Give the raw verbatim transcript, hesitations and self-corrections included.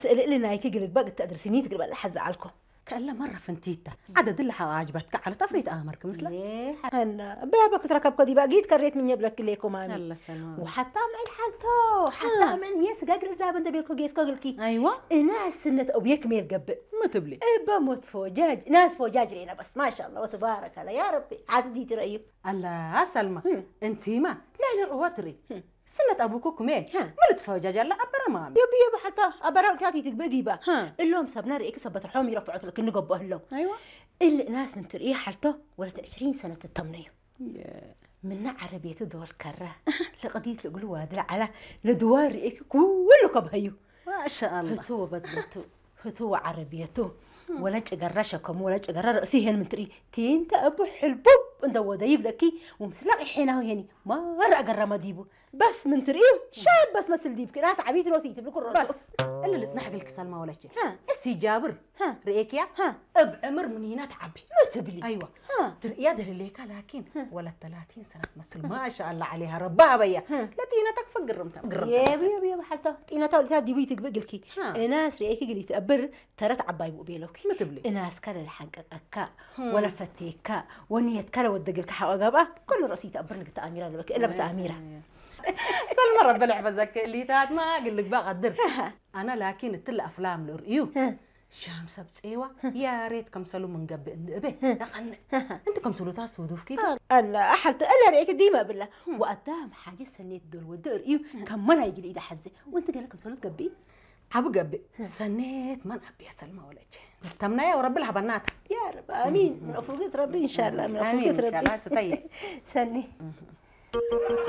سأل لنا هيك قلت بقى تقدر سنين تقرب الحز عليكم كألا مرة فنتيتا عدد اللي عاجبتك على طفريت آمرك مثلا ليه هلا بابك تركب كدي بقى جيت كريت من يبلك ليكم مامي يلا سلام وحتى معي الحالتو حتى معي يس قاقل زاب انت بيركو جيس قاقلكي ايوه ناس سنة او بيكمل قبل ما تبلي بموت فوجاج ناس فوجاج لينا بس ما شاء الله وتبارك الله يا ربي عزدي ترأيو الله سلمى انتي ما لا لا رواتري سنة أبوكو كمين ملت فوجاج الله أبرا مامي يبي يبي حتى أبرا كاتي تقبدي با اللهم سبنا رأيك سبت الحوم يرفعوا لك النقبة اللهم أيوة اللي ناس من ترقيه حالته ولا عشرين سنة التمنية yeah. من عربية دول كرة لقضيت لقولوا هذا على لدوار رأيك كله كبهيو ما شاء الله هتو بدلتو هتو عربيته ولا تجرشكم ولا تجرر رأسيهن من تري تين تأبو حلبوب انت ودايب لكي ومسلاقي حينه يعني ما رأى جرما ديبو بس من تريه شاب بس مثل ديب ناس عبيت روسي تبلكوا الرأس بس اللي لسنا حق الكسل ما ولا شيء ها السي جابر ها رأيك يا ها بعمر من هنا تعبي ما تبلي ايوه ها ترقيا ده اللي كان لكن ولا ثلاثين سنة تمثل ما شاء الله عليها ربها بيا لتينا تكفى قرمتها يا بيا بيا حالته تينا تقول كاد ديبيتك بقلكي ها. ناس رأيك قلي تأبر ترى تعباي بقبيلوكي ما تبلي ناس كلا الحق أكا ولا فتيكا ونية كلا ودقلك حواجبة كل رأسي تأبرنك تأميرة لك إلا بس أميرة سلمى رب العبزك اللي تات ما اقول لك بقى قدر انا لكن التل افلام لريو شامسة بصيوة يا ريت كم سلو من قبل به دقن انت كم سلو تاع سودوف كده الا احلت الا رأيك ديما بالله وقدام حاجه سنيت دول ودور ايو كم مره يجي ايده حزه وانت قال لكم سلو تقبي حبو قبي سنيت من ابي يا سلمى ولا شيء تمنا يا ورب الحبنات يا رب امين من افوقات ربي ان شاء الله من امين افوقات ان شاء ربي الله ستي سني